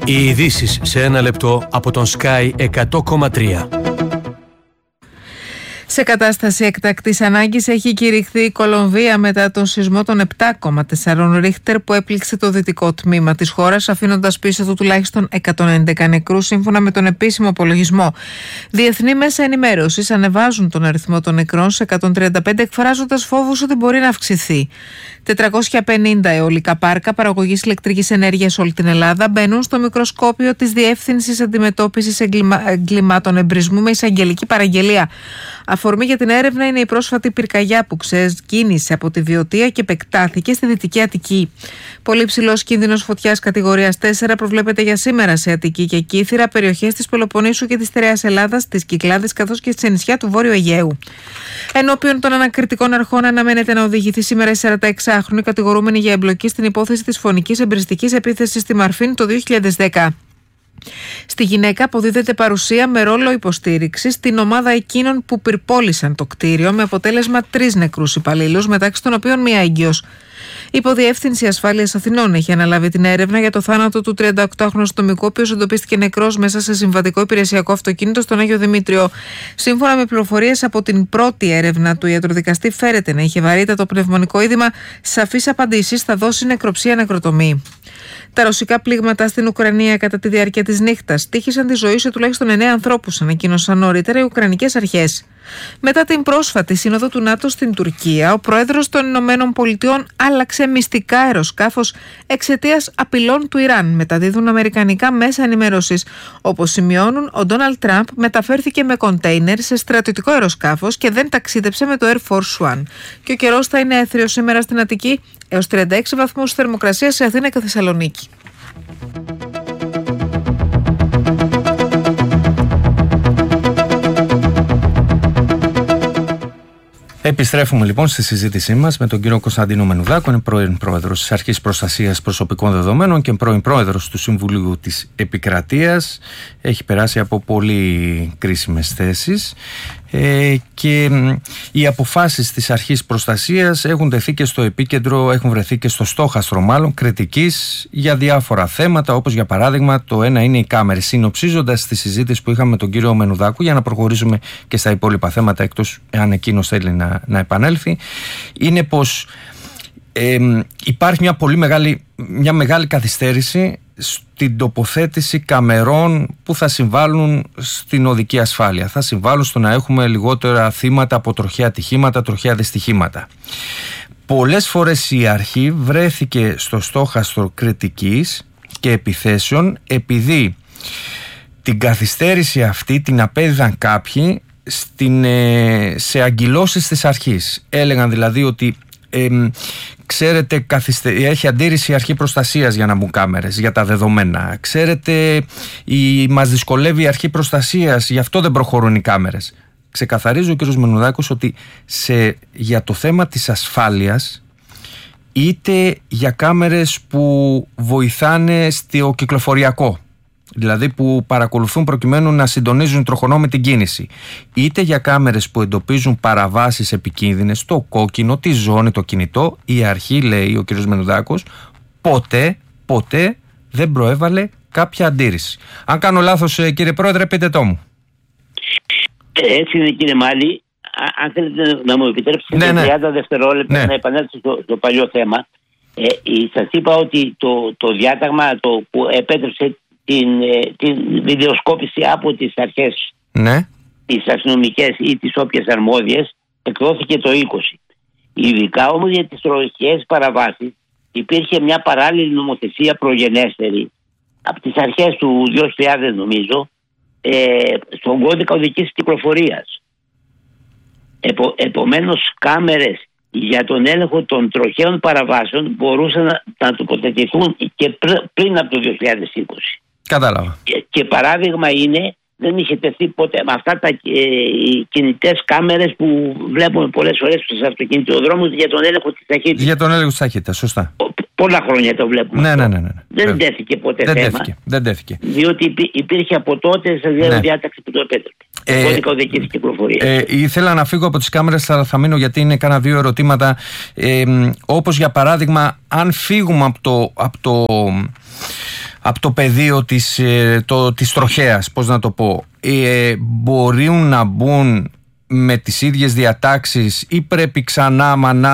Οι ειδήσεις σε ένα λεπτό από τον Sky 100,3. Σε κατάσταση έκτακτης ανάγκης έχει κηρυχθεί η Κολομβία μετά τον σεισμό των 7,4 Ρίχτερ που έπληξε το δυτικό τμήμα της χώρας, αφήνοντας πίσω του τουλάχιστον 111 νεκρούς σύμφωνα με τον επίσημο απολογισμό. Διεθνή μέσα ενημέρωσης ανεβάζουν τον αριθμό των νεκρών σε 135, εκφράζοντας φόβους ότι μπορεί να αυξηθεί. 450 αιωλικά πάρκα παραγωγής ηλεκτρικής ενέργειας σε όλη την Ελλάδα μπαίνουν στο μικροσκόπιο της Διεύθυνσης Αντιμετώπισης Εγκλημάτων Εμπρισμού με εισαγγελική παραγγελία. Αφορμή για την έρευνα είναι η πρόσφατη πυρκαγιά που ξεκίνησε από τη Βιωτία και επεκτάθηκε στη Δυτική Αττική. Πολύ ψηλός κίνδυνος φωτιάς κατηγορίας 4 προβλέπεται για σήμερα σε Αττική και Κύθυρα, περιοχές της Πελοποννήσου και της Στερεάς Ελλάδας, της Κυκλάδης καθώς και στη νησιά του Βόρειου Αιγαίου. Ενώπιον των ανακριτικών αρχών αναμένεται να οδηγηθεί σήμερα η 46χρονη κατηγορούμενη για εμπλοκή στην υπόθεση της φωνικής εμπριστικής επίθεσης στη Μαρφίνη το 2010. Στη γυναίκα αποδίδεται παρουσία με ρόλο υποστήριξης στην ομάδα εκείνων που πυρπόλησαν το κτίριο, με αποτέλεσμα 3 νεκρούς υπαλλήλους, μεταξύ των οποίων μία έγκυος. Η Υποδιεύθυνση Ασφάλειας Αθηνών έχει αναλάβει την έρευνα για το θάνατο του 38χρονου αστυνομικού, ο οποίος εντοπίστηκε νεκρός μέσα σε συμβατικό υπηρεσιακό αυτοκίνητο στον Άγιο Δημήτριο. Σύμφωνα με πληροφορίες από την πρώτη έρευνα του ιατροδικαστή, φέρεται να είχε βαρύτατο πνευμονικό είδημα. Σαφείς απαντήσεις θα δώσει νεκροψία νεκροτομή. Τα ρωσικά πλήγματα στην Ουκρανία κατά τη διάρκεια της νύχτας τύχησαν τη ζωή σε τουλάχιστον 9 ανθρώπους, ανακοίνωσαν νωρίτερα οι Ουκρανικές αρχές. Μετά την πρόσφατη σύνοδο του ΝΑΤΟ στην Τουρκία, ο πρόεδρος των Ηνωμένων Πολιτειών άλλαξε μυστικά αεροσκάφος εξαιτίας απειλών του Ιράν, μεταδίδουν αμερικανικά μέσα ενημέρωσης. Όπως σημειώνουν, ο Ντόναλντ Τραμπ μεταφέρθηκε με κοντέινερ σε στρατιωτικό αεροσκάφος και δεν ταξίδεψε με το Air Force One. Και ο καιρός θα είναι έθριος σήμερα στην Αττική, έως 36 βαθμούς θερμοκρασία σε Αθήνα και Θεσσαλονίκη. Επιστρέφουμε λοιπόν στη συζήτησή μας με τον κύριο Κωνσταντίνο Μενουδάκο, είναι πρώην πρόεδρος της Αρχής Προστασίας Προσωπικών Δεδομένων και πρώην πρόεδρος του Συμβουλίου της Επικρατείας. Έχει περάσει από πολύ κρίσιμες θέσεις και οι αποφάσεις της Αρχής Προστασίας έχουν τεθεί και στο επίκεντρο, έχουν βρεθεί και στο στόχαστρο μάλλον κριτικής για διάφορα θέματα, όπως για παράδειγμα το ένα είναι οι κάμερες. Συνοψίζοντας τη συζήτηση που είχαμε με τον κύριο Μενουδάκο, για να προχωρήσουμε και στα υπόλοιπα θέματα, εκτός αν εκείνος θέλει να επανέλθει, είναι πως υπάρχει μια μεγάλη καθυστέρηση στην τοποθέτηση καμερών που θα συμβάλλουν στην οδική ασφάλεια. Θα συμβάλλουν στο να έχουμε λιγότερα θύματα από τροχαία ατυχήματα, τροχαία δυστυχήματα. Πολλές φορές η αρχή βρέθηκε στο στόχαστρο κριτικής και επιθέσεων επειδή την καθυστέρηση αυτή την απέδιδαν κάποιοι σε αγκυλώσεις της αρχής. Έλεγαν δηλαδή ότι ξέρετε, έχει αντίρρηση η Αρχή Προστασίας για να μπουν κάμερες για τα δεδομένα. Ξέρετε, μας δυσκολεύει η Αρχή Προστασίας, γι' αυτό δεν προχωρούν οι κάμερες. Ξεκαθαρίζει ο κ. Μενουδάκος ότι για το θέμα της ασφάλειας, είτε για κάμερες που βοηθάνε στο κυκλοφοριακό, δηλαδή που παρακολουθούν προκειμένου να συντονίζουν τροχονόμοι την κίνηση, είτε για κάμερες που εντοπίζουν παραβάσεις επικίνδυνες, το κόκκινο, τη ζώνη, το κινητό, η αρχή, λέει ο κ. Μενουδάκος, ποτέ δεν προέβαλε κάποια αντίρρηση. Αν κάνω λάθος, κύριε Πρόεδρε, πείτε το μου. Έτσι είναι, κύριε Μάλη. Αν θέλετε να μου επιτρέψετε 30 δευτερόλεπτα να επανέλθω στο παλιό θέμα. Σας είπα ότι το διάταγμα που επέτρεψε την βιντεοσκόπηση από τις αρχές, τις αστυνομικές ή τις όποιες αρμόδιες, εκδόθηκε το 20. Ειδικά όμως για τις τροχαίες παραβάσεις υπήρχε μια παράλληλη νομοθεσία προγενέστερη από τις αρχές του 2000, νομίζω, στον κώδικα οδικής κυκλοφορίας. Επομένως, κάμερες για τον έλεγχο των τροχαίων παραβάσεων μπορούσαν να τοποθετηθούν και πριν από το 2020. Κατάλαβα. Και παράδειγμα είναι, δεν είχε τεθεί ποτέ με αυτά οι κινητές κάμερες που βλέπουμε πολλές φορές στους αυτοκινητοδρόμους για τον έλεγχο της ταχύτητας. Για τον έλεγχο της ταχύτητας, σωστά. Πολλά χρόνια το βλέπουμε. Ναι. Δεν τέθηκε ποτέ θέμα. Δεν τέθηκε. Διότι υπήρχε από τότε σε διάταξη που το επέτρεπε. Κώδικα οδικής κυκλοφορίας. Ήθελα να φύγω από τις κάμερες, αλλά θα μείνω γιατί είναι κάνα 2 ερωτήματα. Όπως για παράδειγμα, αν φύγουμε από το πεδίο της τροχέας, πώς να το πω, μπορούν να μπουν με τις ίδιες διατάξεις ή πρέπει ξανά μανά